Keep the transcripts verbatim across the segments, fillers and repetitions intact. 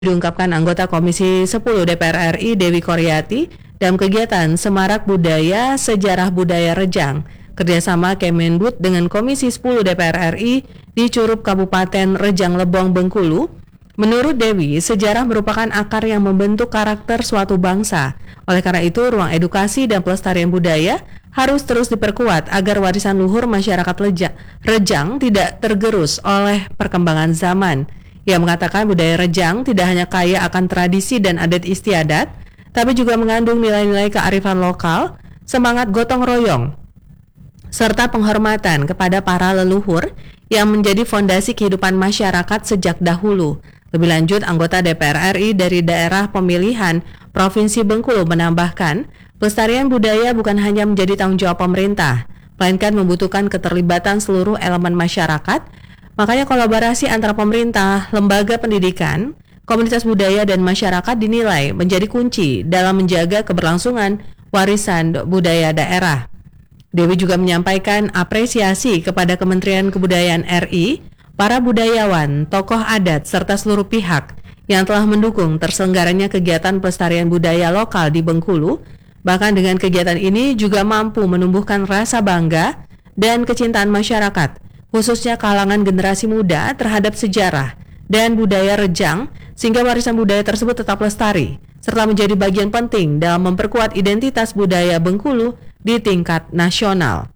Diungkapkan anggota Komisi sepuluh D P R R I Dewi Koryati dalam kegiatan Semarak Budaya Sejarah Budaya Rejang kerjasama Kemendut dengan Komisi sepuluh D P R R I di Curup Kabupaten Rejang Lebong Bengkulu. Menurut Dewi, sejarah merupakan akar yang membentuk karakter suatu bangsa. Oleh karena itu, ruang edukasi dan pelestarian budaya harus terus diperkuat agar warisan luhur masyarakat Leja, Rejang tidak tergerus oleh perkembangan zaman. Ia mengatakan budaya Rejang tidak hanya kaya akan tradisi dan adat istiadat, tapi juga mengandung nilai-nilai kearifan lokal, semangat gotong royong, serta penghormatan kepada para leluhur yang menjadi fondasi kehidupan masyarakat sejak dahulu. Lebih lanjut, anggota D P R R I dari daerah pemilihan Provinsi Bengkulu menambahkan, pelestarian budaya bukan hanya menjadi tanggung jawab pemerintah, melainkan membutuhkan keterlibatan seluruh elemen masyarakat. Makanya kolaborasi antara pemerintah, lembaga pendidikan, komunitas budaya dan masyarakat dinilai menjadi kunci dalam menjaga keberlangsungan warisan budaya daerah. Dewi juga menyampaikan apresiasi kepada Kementerian Kebudayaan R I, para budayawan, tokoh adat, serta seluruh pihak yang telah mendukung terselenggaranya kegiatan pelestarian budaya lokal di Bengkulu. Bahkan dengan kegiatan ini juga mampu menumbuhkan rasa bangga dan kecintaan masyarakat, khususnya kalangan generasi muda terhadap sejarah dan budaya Rejang, sehingga warisan budaya tersebut tetap lestari, serta menjadi bagian penting dalam memperkuat identitas budaya Bengkulu di tingkat nasional.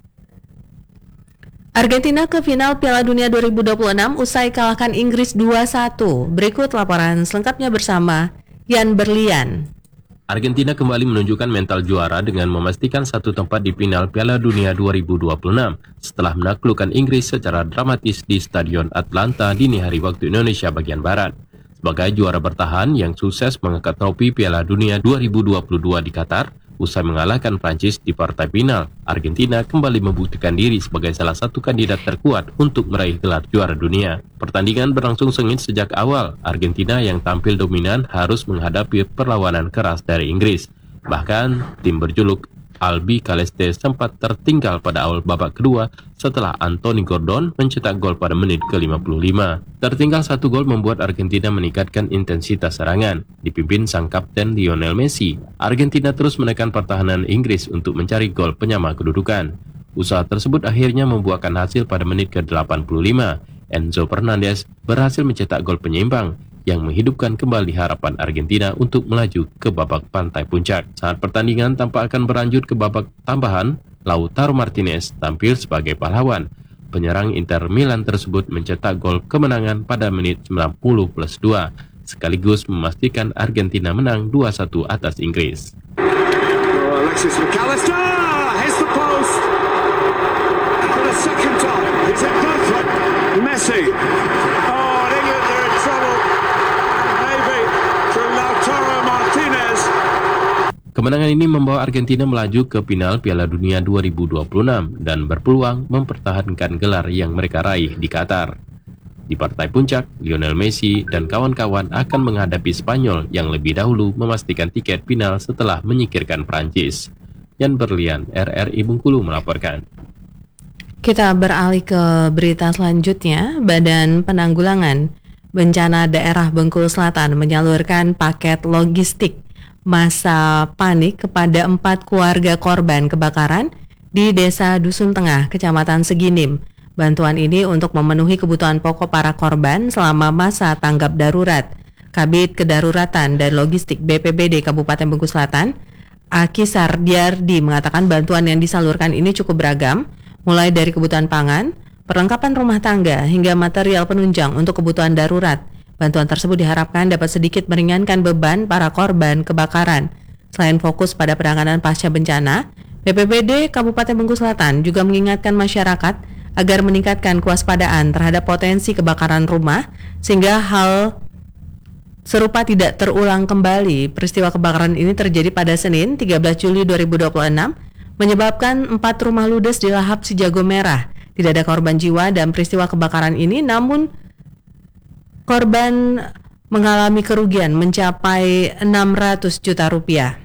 Argentina ke final Piala Dunia dua ribu dua puluh enam usai kalahkan Inggris dua satu. Berikut laporan selengkapnya bersama Yan Berlian. Argentina kembali menunjukkan mental juara dengan memastikan satu tempat di final Piala Dunia dua ribu dua puluh enam setelah menaklukkan Inggris secara dramatis di Stadion Atlanta dini hari waktu Indonesia bagian Barat. Sebagai juara bertahan yang sukses mengangkat trofi Piala Dunia dua ribu dua puluh dua di Qatar, usai mengalahkan Prancis di partai final, Argentina kembali membuktikan diri sebagai salah satu kandidat terkuat untuk meraih gelar juara dunia. Pertandingan berlangsung sengit sejak awal. Argentina yang tampil dominan harus menghadapi perlawanan keras dari Inggris. Bahkan, tim berjuluk Albi Celeste sempat tertinggal pada awal babak kedua setelah Anthony Gordon mencetak gol pada menit ke lima puluh lima. Tertinggal satu gol membuat Argentina meningkatkan intensitas serangan. Dipimpin sang kapten Lionel Messi, Argentina terus menekan pertahanan Inggris untuk mencari gol penyama kedudukan. Usaha tersebut akhirnya membuahkan hasil pada menit ke delapan puluh lima. Enzo Fernandez berhasil mencetak gol penyeimbang yang menghidupkan kembali harapan Argentina untuk melaju ke babak pantai puncak. Saat pertandingan tampak akan berlanjut ke babak tambahan, Lautaro Martinez tampil sebagai pahlawan. Penyerang Inter Milan tersebut mencetak gol kemenangan pada menit sembilan puluh plus dua, sekaligus memastikan Argentina menang dua satu atas Inggris. Oh, Alexis McAllister hits the post for the second time. He's in both of them. Messi. Oh, England are in trouble. Maybe from Lautaro Martinez. Kemenangan ini membawa Argentina melaju ke final Piala Dunia dua ribu dua puluh enam dan berpeluang mempertahankan gelar yang mereka raih di Qatar. Di partai puncak, Lionel Messi dan kawan-kawan akan menghadapi Spanyol yang lebih dahulu memastikan tiket final setelah menyingkirkan Prancis. Yan Berlian, R R I Bengkulu melaporkan. Kita beralih ke berita selanjutnya. Badan Penanggulangan Bencana Daerah Bengkulu Selatan menyalurkan paket logistik masa panik kepada empat keluarga korban kebakaran di Desa Dusun Tengah, Kecamatan Seginim. Bantuan ini untuk memenuhi kebutuhan pokok para korban selama masa tanggap darurat. Kabid Kedaruratan dan Logistik B P B D Kabupaten Bengkulu Selatan, Aki Sardiardi, mengatakan bantuan yang disalurkan ini cukup beragam, mulai dari kebutuhan pangan, perlengkapan rumah tangga, hingga material penunjang untuk kebutuhan darurat. Bantuan tersebut diharapkan dapat sedikit meringankan beban para korban kebakaran. Selain fokus pada penanganan pasca bencana, B P B D Kabupaten Bengkulu Selatan juga mengingatkan masyarakat agar meningkatkan kewaspadaan terhadap potensi kebakaran rumah, sehingga hal serupa tidak terulang kembali. Peristiwa kebakaran ini terjadi pada Senin tiga belas Juli dua ribu dua puluh enam, menyebabkan empat rumah ludes di Lahap Sijago Merah. Tidak ada korban jiwa dalam peristiwa kebakaran ini, namun korban mengalami kerugian mencapai enam ratus juta rupiah.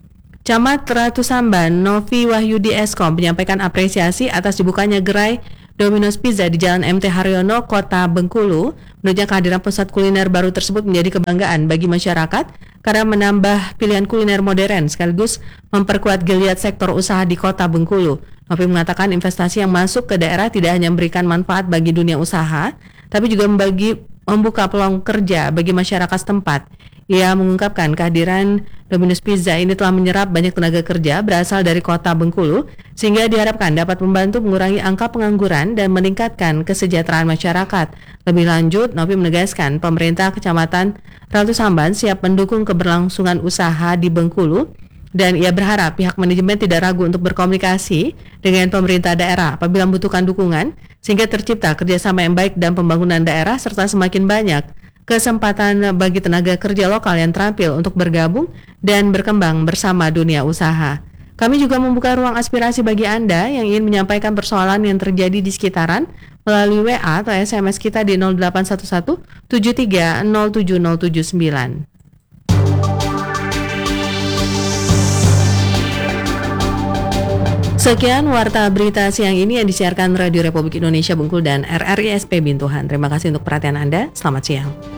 Camat Ratu Samban, Novi Wahyudi Eskom, menyampaikan apresiasi atas dibukanya gerai Domino's Pizza di Jalan M T Haryono, Kota Bengkulu. Menurutnya kehadiran pusat kuliner baru tersebut menjadi kebanggaan bagi masyarakat karena menambah pilihan kuliner modern sekaligus memperkuat geliat sektor usaha di Kota Bengkulu. Nopi mengatakan investasi yang masuk ke daerah tidak hanya memberikan manfaat bagi dunia usaha, tapi juga membagi, membuka peluang kerja bagi masyarakat setempat. Ia mengungkapkan kehadiran Domino's Pizza ini telah menyerap banyak tenaga kerja berasal dari Kota Bengkulu, sehingga diharapkan dapat membantu mengurangi angka pengangguran dan meningkatkan kesejahteraan masyarakat. Lebih lanjut, Nopi menegaskan pemerintah Kecamatan Ratu Samban siap mendukung keberlangsungan usaha di Bengkulu, dan ia berharap pihak manajemen tidak ragu untuk berkomunikasi dengan pemerintah daerah apabila membutuhkan dukungan, sehingga tercipta kerjasama yang baik dan pembangunan daerah serta semakin banyak kesempatan bagi tenaga kerja lokal yang terampil untuk bergabung dan berkembang bersama dunia usaha. Kami juga membuka ruang aspirasi bagi Anda yang ingin menyampaikan persoalan yang terjadi di sekitaran melalui W A atau S M S kita di nol delapan satu satu tujuh tiga nol tujuh nol tujuh sembilan. Sekian warta berita siang ini yang disiarkan Radio Republik Indonesia Bengkulu dan R R I S P Bintuhan. Terima kasih untuk perhatian Anda. Selamat siang.